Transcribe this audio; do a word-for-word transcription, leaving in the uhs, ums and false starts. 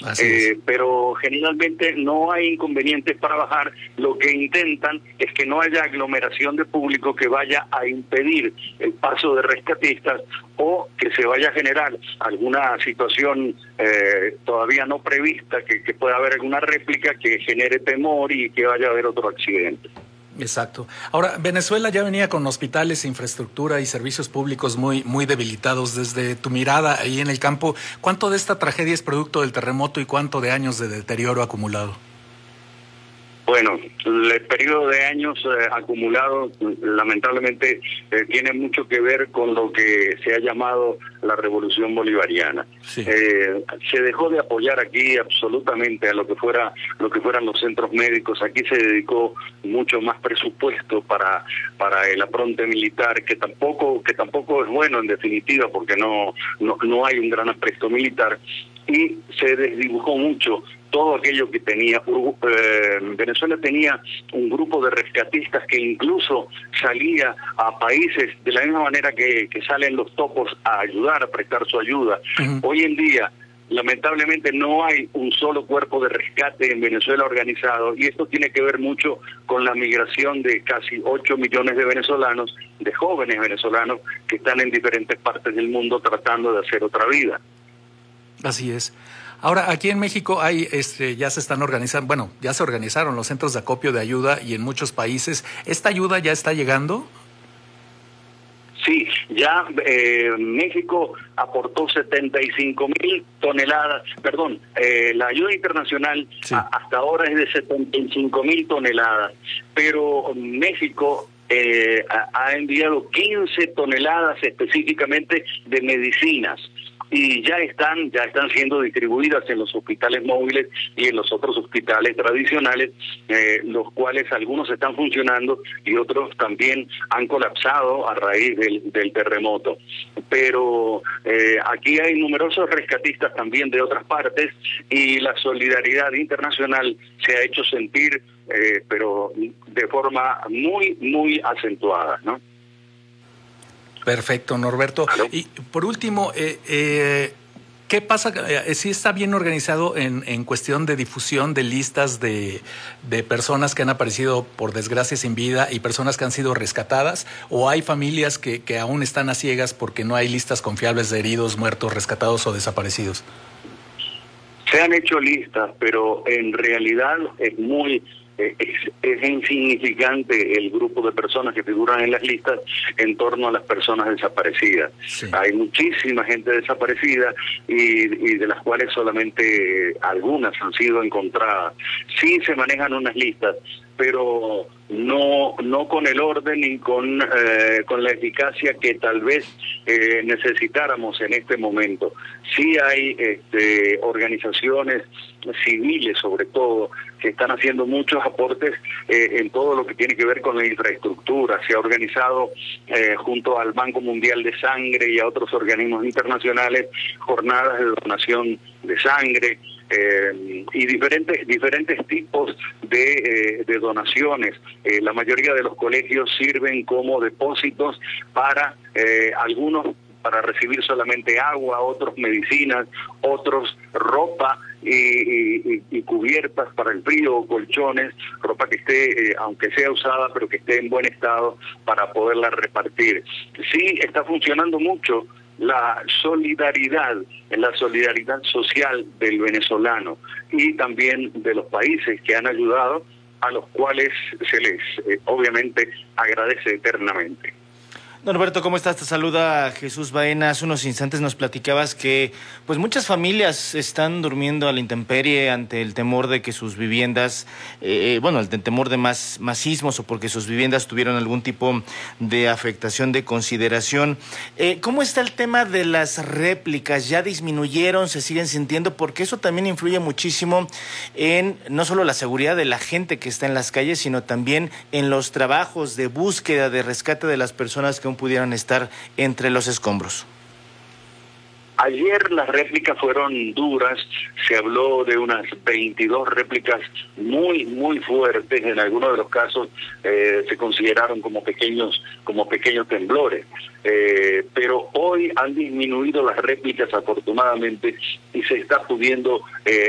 Así eh, es. pero generalmente no hay inconvenientes para bajar. Lo que intentan es que no haya aglomeración de público que vaya a impedir el paso de rescatistas o que se vaya a generar alguna situación eh, todavía no prevista, que, que pueda haber alguna réplica que genere temor y que vaya a haber otro accidente. Exacto. Ahora, Venezuela ya venía con hospitales, infraestructura y servicios públicos muy, muy debilitados. Desde tu mirada ahí en el campo, ¿cuánto de esta tragedia es producto del terremoto y cuánto de años de deterioro acumulado? Bueno, el periodo de años eh, acumulados lamentablemente eh, tiene mucho que ver con lo que se ha llamado la revolución bolivariana. Sí. Eh, se dejó de apoyar aquí absolutamente a lo que fuera lo que fueran los centros médicos. Aquí se dedicó mucho más presupuesto para para el apronte militar, que tampoco que tampoco es bueno en definitiva, porque no no, no hay un gran apresto militar, y se desdibujó mucho todo aquello que tenía. Eh, Venezuela tenía un grupo de rescatistas que incluso salía a países de la misma manera que, que salen los topos a ayudar, a prestar su ayuda. Uh-huh. Hoy en día, lamentablemente, no hay un solo cuerpo de rescate en Venezuela organizado, y esto tiene que ver mucho con la migración de casi ocho millones de venezolanos, de jóvenes venezolanos, que están en diferentes partes del mundo tratando de hacer otra vida. Así es. Ahora, aquí en México hay, este, ya se están organizando, bueno, ya se organizaron los centros de acopio de ayuda y en muchos países. ¿Esta ayuda ya está llegando? Sí, ya eh, México aportó setenta y cinco mil toneladas, perdón, eh, la ayuda internacional sí. a, hasta ahora es de setenta y cinco mil toneladas, pero México eh, ha, ha enviado quince toneladas específicamente de medicinas, y ya están ya están siendo distribuidas en los hospitales móviles y en los otros hospitales tradicionales, eh, los cuales algunos están funcionando y otros también han colapsado a raíz del, del terremoto. Pero eh, aquí hay numerosos rescatistas también de otras partes, y la solidaridad internacional se ha hecho sentir, eh, pero de forma muy, muy acentuada, ¿no? Perfecto, Norberto. ¿Aló? Y por último, eh, eh, ¿qué pasa? Eh, ¿Sí está bien organizado en, en cuestión de difusión de listas de, de personas que han aparecido por desgracia sin vida y personas que han sido rescatadas? ¿O hay familias que, que aún están a ciegas porque no hay listas confiables de heridos, muertos, rescatados o desaparecidos? Se han hecho listas, pero en realidad es muy... Es, es insignificante el grupo de personas que figuran en las listas en torno a las personas desaparecidas. Sí. Hay muchísima gente desaparecida y, y de las cuales solamente algunas han sido encontradas. Sí se manejan unas listas, pero no no con el orden y con eh, con la eficacia que tal vez eh, necesitáramos en este momento. Sí hay este, organizaciones civiles, sobre todo, que están haciendo muchos aportes eh, en todo lo que tiene que ver con la infraestructura. Se ha organizado eh, junto al Banco Mundial de Sangre y a otros organismos internacionales jornadas de donación de sangre, Eh, y diferentes diferentes tipos de, eh, de donaciones. Eh, la mayoría de los colegios sirven como depósitos para eh, algunos para recibir solamente agua, otros medicinas, otros ropa y, y, y cubiertas para el frío, colchones, ropa que esté, eh, aunque sea usada, pero que esté en buen estado para poderla repartir. Sí, está funcionando mucho la solidaridad, la solidaridad social del venezolano y también de los países que han ayudado, a los cuales se les eh, obviamente agradece eternamente. Norberto, ¿cómo estás? Te saluda Jesús Baena. Hace unos instantes nos platicabas que pues muchas familias están durmiendo a la intemperie ante el temor de que sus viviendas, eh, bueno, el temor de más, más sismos o porque sus viviendas tuvieron algún tipo de afectación de consideración. Eh, ¿Cómo está el tema de las réplicas? ¿Ya disminuyeron? ¿Se siguen sintiendo? Porque eso también influye muchísimo en no solo la seguridad de la gente que está en las calles, sino también en los trabajos de búsqueda, de rescate de las personas que aún pudieran estar entre los escombros. Ayer las réplicas fueron duras, se habló de unas veintidós réplicas muy, muy fuertes, en algunos de los casos eh, se consideraron como pequeños, como pequeños temblores, eh, pero hoy han disminuido las réplicas afortunadamente y se está pudiendo eh,